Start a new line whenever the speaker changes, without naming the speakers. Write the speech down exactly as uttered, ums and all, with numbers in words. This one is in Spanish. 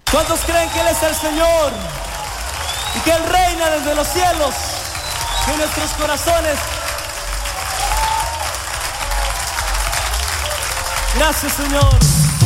¿Cuántos creen que Él es el Señor? Y que Él reina desde los cielos en nuestros corazones. Gracias, Señor.